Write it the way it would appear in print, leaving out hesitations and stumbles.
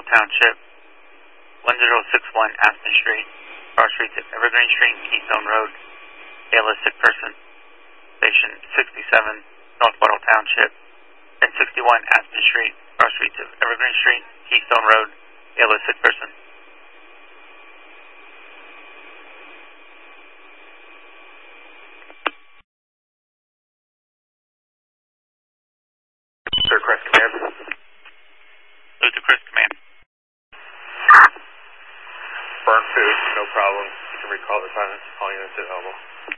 Township, 1061 Aspen Street, cross streets of Evergreen Street and Keystone Road, ALS sick person. Station 67, North Bottle Township, 1061 Aspen Street, cross streets of Evergreen Street, Keystone Road, ALS sick person. Sir, Crest Command. Move to Crest Command. Burnt food, no problem. You can recall the silence. All units available.